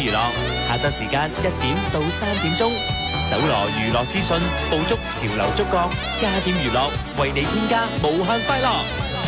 娛樂，下晝時間1點到3點鐘，搜羅娛樂資訊，捕捉潮流觸覺，加點娛樂為你添加無限快樂。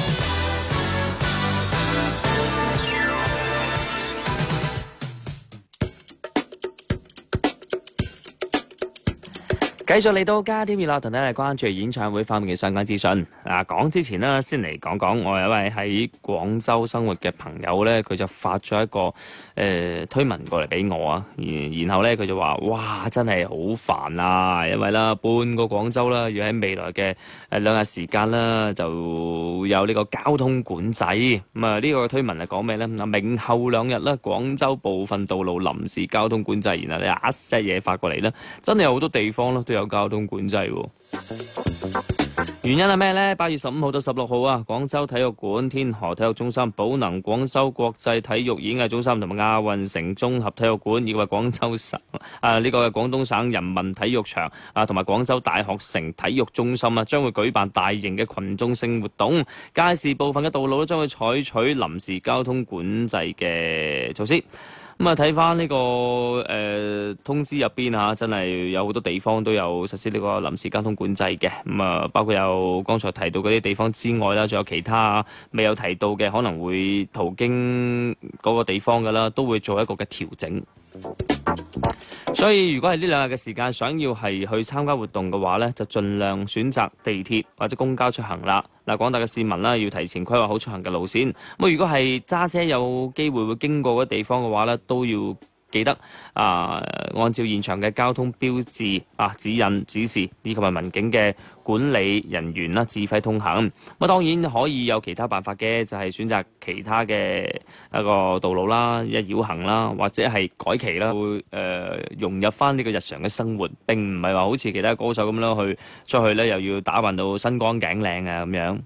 繼續嚟到加點娛樂，同大家關注演唱會方面嘅相關資訊。講之前呢，先嚟講講我有一位喺廣州生活嘅朋友呢，佢就發咗一個推文過嚟俾我啊。然後呢，佢就話：哇，真係好煩啊！因為啦，半個廣州啦，要喺未來嘅2日時間啦，就有呢個交通管制。咁啊，呢個推文係講咩呢？明後2日啦，廣州部分道路臨時交通管制。然後你一 set 嘢發過嚟呢，真係有好多地方咯，都有交通管制喎。原因係咩呢？8月15號到16號啊，廣州體育館、天河體育中心、寶能廣州國際體育演藝中心同埋亞運城綜合體育館，以及廣州省呢個廣東省人民體育場同埋廣州大學城體育中心啊，將會舉辦大型嘅群眾性活動。屆時部分嘅道路都將會採取臨時交通管制嘅措施。咁啊，睇翻呢個通知入邊嚇，真係有好多地方都有實施呢個臨時交通管制嘅。咁啊，包括有剛才提到嗰啲地方之外啦，仲有其他未有提到嘅，可能會途經嗰個地方嘅啦，都會做一個嘅調整。所以如果係呢2日嘅時間，想要係去參加活動嘅話呢，就盡量選擇地鐵或者公交出行啦。嗱，廣大嘅市民啦，要提前規劃好出行嘅路線。咁如果係揸車有機會會經過嗰地方嘅話呢，都要記得按照現場嘅交通標誌指引、指示以及係民警嘅管理人員啦，指揮通行。咁當然可以有其他辦法嘅，就係選擇其他嘅一個道路啦，一繞行啦，或者係改期啦，會融入翻呢個日常嘅生活，並唔係話好似其他歌手咁樣去出去咧，又要打扮到身光頸靚啊咁樣。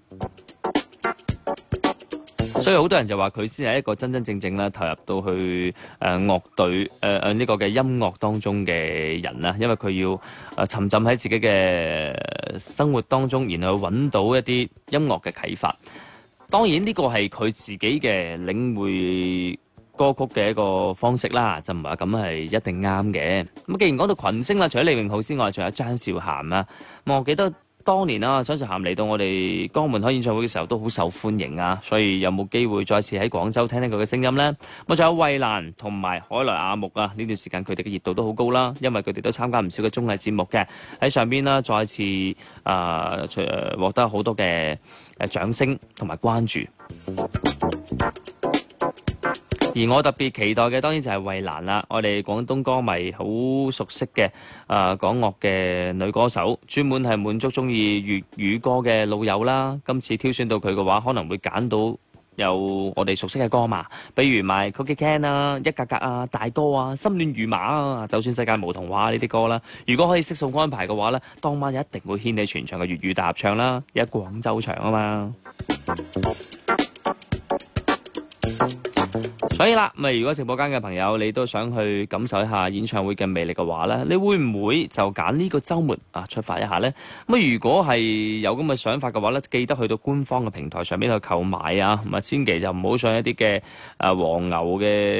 所以好多人就話佢先係一個真真正正啦投入到去樂隊呢個嘅音樂當中嘅人啦，因為佢要沉浸喺自己嘅生活當中，然後揾到一啲音樂嘅啟發。當然呢個係佢自己嘅領會歌曲嘅一個方式啦，就唔係咁係一定啱嘅。咁既然講到群星啦，除咗李榮浩之外，仲有張韶涵啊。我記得當年張韶涵嚟到我哋江門開演唱會嘅時候都好受歡迎啊，所以有冇機會再次喺廣州聽聽佢嘅聲音呢？咁仲有衛蘭同埋海來阿木啊，呢段時間佢哋嘅熱度都好高啦，因為佢哋都參加唔少嘅綜藝節目嘅，喺上邊啦再次獲得好多嘅掌聲同埋關注。而我特別期待嘅當然就係衛蘭啦，我哋廣東歌迷好熟悉嘅港樂嘅女歌手，專門係滿足中意粵語歌嘅老友啦。今次挑選到佢嘅話，可能會揀到有我哋熟悉嘅歌嘛，比如埋 Cookie Can 啊、一格格啊、大哥啊、心亂如麻啊、就算世界無童話呢啲歌啦。如果可以悉數安排嘅話呢，當晚一定會掀起全場嘅粵語大合唱啦，而喺廣州場啊嘛。所以啦，如果直播間嘅朋友你都想去感受一下演唱會嘅魅力嘅話呢，你會唔會就揀呢個週末出發一下呢？如果係有咁嘅想法嘅話呢，記得去到官方嘅平台上面去購買啊，千祈就唔好上一啲嘅黃牛嘅